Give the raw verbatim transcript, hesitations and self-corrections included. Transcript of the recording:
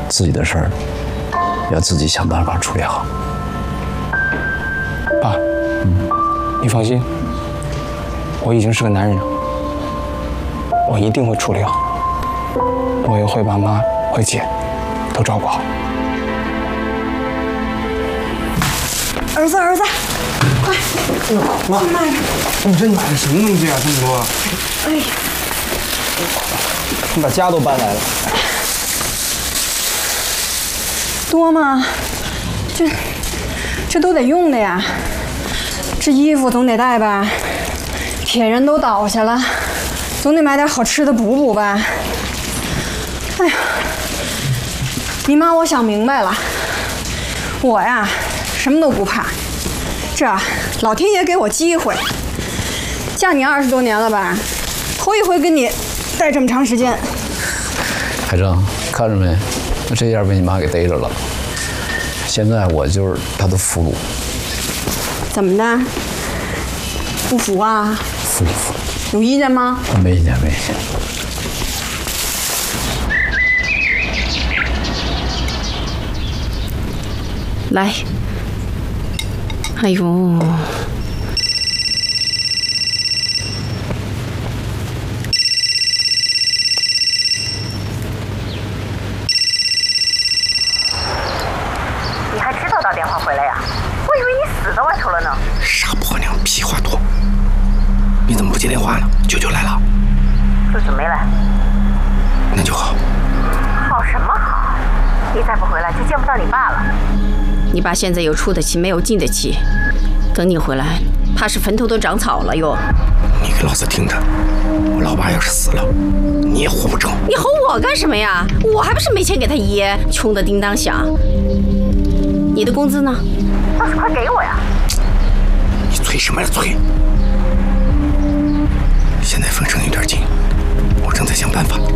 自己的事儿要自己想办法处理好。 爸，嗯，你放心，我已经是个男人了，我一定会处理好，我也会把妈和姐都照顾好。 儿子，儿子，快！ 哎呦，妈，你这买的什么东西啊？这么多！ 哎呀， 你把家都搬来了。 多吗？这这都得用的呀。这衣服总得带吧？铁人都倒下了，总得买点好吃的补补吧。哎呀，你妈，我想明白了，我呀，什么都不怕。这老天爷给我机会，嫁你二十多年了吧，头一回跟你待这么长时间。 海正，看着没？那这下被你妈给逮着了。现在我就是她的俘虏。 怎么的？不服啊？ 服不服？ 有意见吗？ 没意见，没意见。 来。哎呦！ 你还知道打电话回来呀？我以为你死在外头了呢。 傻婆娘，屁话多！你怎么不接电话呢？舅舅来了。 舅舅没来。 那就好。 好什么好？你再不回来，就见不到你爸了。 你爸现在有出的气，没有进的气。等你回来，怕是坟头都长草了哟。 你给老子听着！我老爸要是死了，你也活不成。 你吼我干什么呀？我还不是没钱给他爷，穷得叮当响。你的工资呢？ 倒是快给我呀！ 你催什么催？现在风声有点紧，我正在想办法。